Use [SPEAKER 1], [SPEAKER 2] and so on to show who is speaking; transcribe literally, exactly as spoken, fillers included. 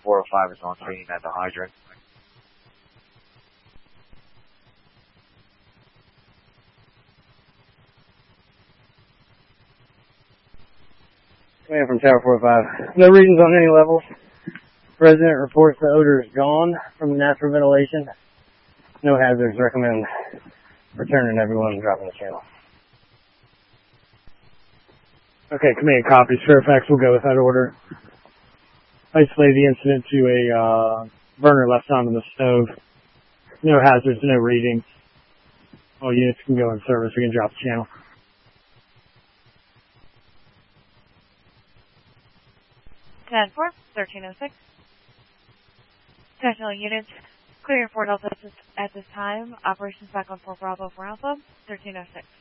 [SPEAKER 1] four oh five is on scene at the hydrant.
[SPEAKER 2] Command from Tower four oh five. No readings on any levels. Resident reports the odor is gone from the natural ventilation. No hazards. Recommend returning everyone and dropping the channel. Okay, command copies. Fairfax will go with that order. Isolate the incident to a uh, burner left on the stove. No hazards, no readings. All units can go in service. We can drop the channel.
[SPEAKER 3] ten four, thirteen oh six. National units, clear Fort Delta at this time. Operations back on Fort Bravo for Alpha, thirteen oh six.